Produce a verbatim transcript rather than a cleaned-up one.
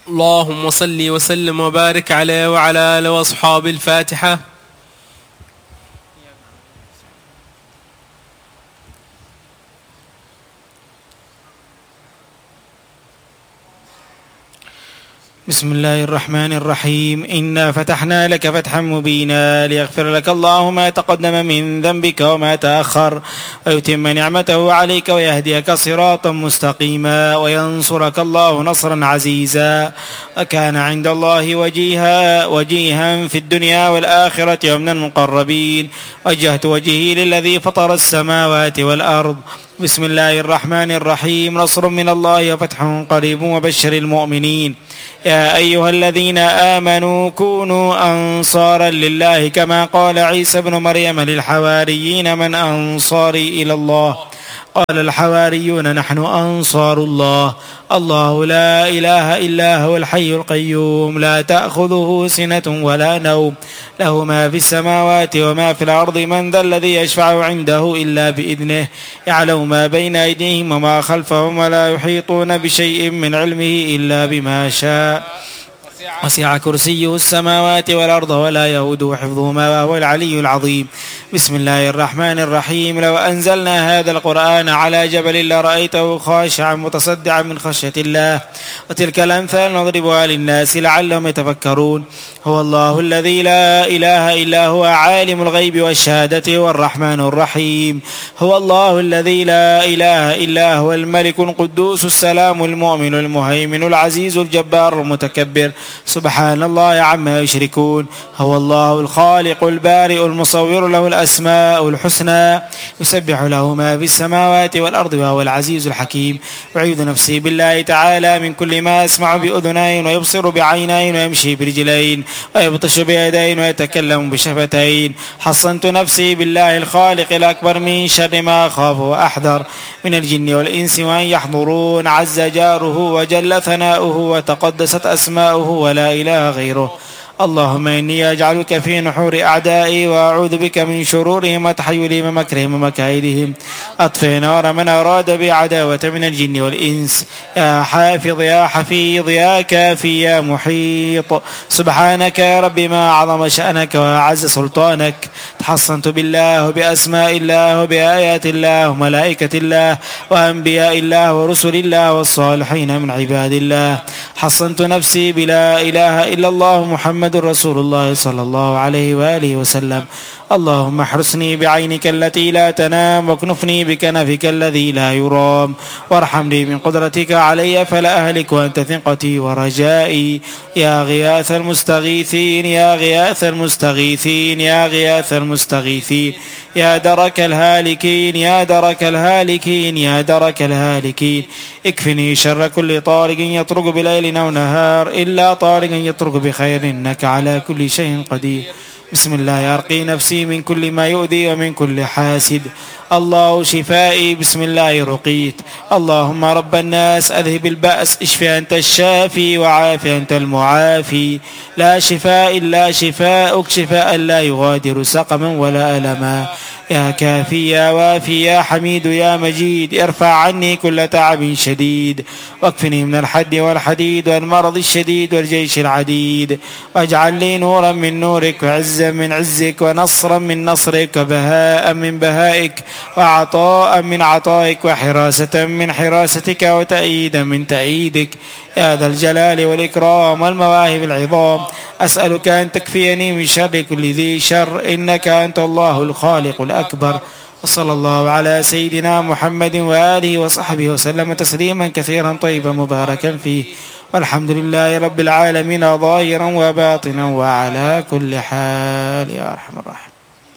اللهم صل وسلم وبارك عليه وعلى آله وأصحاب الفاتحة. بسم الله الرحمن الرحيم. إنا فتحنا لك فتحا مبينا ليغفر لك الله ما تقدم من ذنبك وما تأخر ويتم نعمته عليك ويهديك صراطا مستقيما وينصرك الله نصرا عزيزا وكان عند الله وجيها وجيها في الدنيا والآخرة ومن المقربين. وجهت وجهي للذي فطر السماوات والأرض. بسم الله الرحمن الرحيم. نصر من الله وفتح قريب وبشر المؤمنين. يا أيها الذين آمنوا كونوا أنصارا لله كما قال عيسى ابن مريم للحواريين من أنصاري إلى الله قال الحواريون نحن أنصار الله. الله لا إله إلا هو الحي القيوم لا تأخذه سنة ولا نوم له ما في السماوات وما في الأرض من ذا الذي يشفع عنده إلا بإذنه يعلم ما بين أيديهم وما خلفهم ولا يحيطون بشيء من علمه إلا بما شاء وسع كرسيه السماوات والأرض ولا يؤوده حفظهما وهو العلي العظيم. بسم الله الرحمن الرحيم. لو أنزلنا هذا القرآن على جبل لرأيته خاشعا متصدعا من خشية الله وتلك الأمثال نضربها للناس لعلهم يتفكرون. هو الله الذي لا إله إلا هو عالم الغيب والشهادة والرحمن الرحيم. هو الله الذي لا إله إلا هو الملك القدوس السلام المؤمن المهيمن العزيز الجبار المتكبر سبحان الله عما يشركون. هو الله الخالق البارئ المصور له الأسماء الحسنى يسبح له ما في السماوات والأرض وهو العزيز الحكيم. أعيذ نفسي بالله تعالى من كل ما أسمع بأذنين ويبصر بعينين ويمشي برجلين ويبطش بيدين ويتكلم بشفتين. حصنت نفسي بالله الخالق الأكبر من شر ما أخاف وأحذر من الجن والإنس وأن يحضرون. عز جاره وجل ثناؤه وتقدست أسماؤه ولا إله غيره. اللهم إني أجعلك في نحور أعدائي وأعوذ بك من شرورهم وتحيلهم ومكرهم ومكائدهم. أطفئ نار من أراد بي عداوة من الجن والإنس. يا حافظ يا حفيظ يا كافي يا محيط سبحانك يا رب ما أعظم شأنك وأعز سلطانك. تحصنت بالله وبأسماء الله وبآيات الله وملائكة الله وأنبياء الله ورسل الله والصالحين من عباد الله. حصنت نفسي بلا إله إلا الله محمد رسول الله صلى الله عليه وآله وسلم. اللهم احرسني بعينك التي لا تنام واكنفني بكنفك الذي لا يرام وارحمني من قدرتك علي فلا أهلك وأنت ثقتي ورجائي. يا غياث المستغيثين يا غياث المستغيثين يا غياث المستغيثين يا درك الهالكين يا درك الهالكين يا درك الهالكين. اكفني شر كل طارق يطرق بليل أو نهار إلا طارق يطرق بخير إنك على كل شيء قدير. بسم الله أرقي نفسي من كل ما يؤذي ومن كل حاسد. الله شفائي بسم الله رقيت. اللهم رب الناس أذهب البأس اشف أنت الشافي وعاف أنت المعافي. لا شفاء إلا شفاءك شفاء لا يغادر سقما ولا ألما. يا كافي يا وافي يا حميد يا مجيد ارفع عني كل تعب شديد واكفني من الحد والحديد والمرض الشديد والجيش العديد. واجعل لي نورا من نورك وعزا من عزك ونصرا من نصرك وبهاء من بهائك وعطاء من عطائك وحراسة من حراستك وتأييدا من تأييدك يا ذا الجلال والإكرام والمواهب العظام. أسألك أن تكفيني من شر كل ذي شر إنك أنت الله الخالق الأكبر. وصلى الله على سيدنا محمد وآله وصحبه وسلم تسليما كثيرا طيبا مباركا فيه والحمد لله رب العالمين ظاهرا وباطنا وعلى كل حال يا أرحم الراحمين.